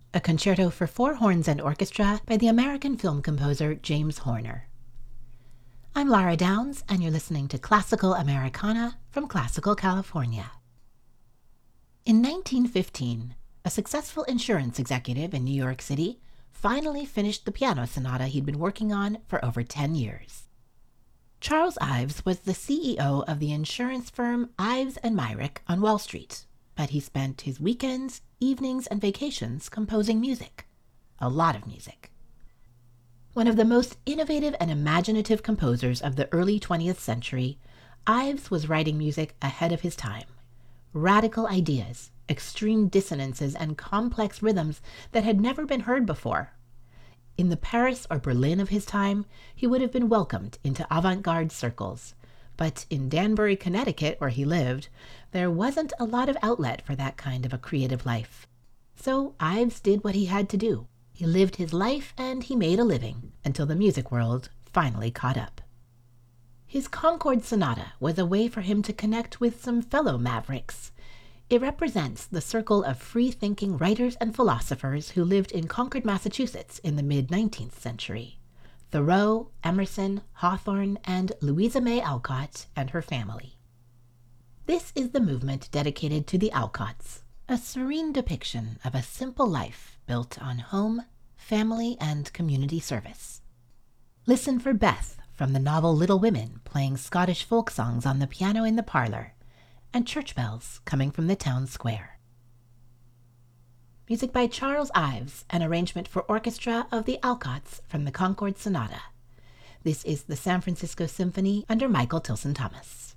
a concerto for four horns and orchestra by the American film composer James Horner. I'm Lara Downs, and you're listening to Classical Americana from Classical California. In 1915, a successful insurance executive in New York City finally finished the piano sonata he'd been working on for over 10 years. Charles Ives was the CEO of the insurance firm Ives and Myrick on Wall Street, but he spent his weekends, evenings, and vacations composing music. A lot of music. One of the most innovative and imaginative composers of the early 20th century, Ives was writing music ahead of his time. Radical ideas, extreme dissonances, and complex rhythms that had never been heard before. In the Paris or Berlin of his time, he would have been welcomed into avant-garde circles. But in Danbury, Connecticut, where he lived, there wasn't a lot of outlet for that kind of a creative life. So Ives did what he had to do. He lived his life and he made a living until the music world finally caught up. His Concord Sonata was a way for him to connect with some fellow mavericks. It represents the circle of free-thinking writers and philosophers who lived in Concord, Massachusetts in the mid-19th century. Thoreau, Emerson, Hawthorne, and Louisa May Alcott and her family. This is the movement dedicated to the Alcotts, a serene depiction of a simple life built on home, family, and community service. Listen for Beth from the novel Little Women playing Scottish folk songs on the piano in the parlor, and church bells coming from the town square. Music by Charles Ives, an arrangement for orchestra of the Alcotts from the Concord Sonata. This is the San Francisco Symphony under Michael Tilson Thomas.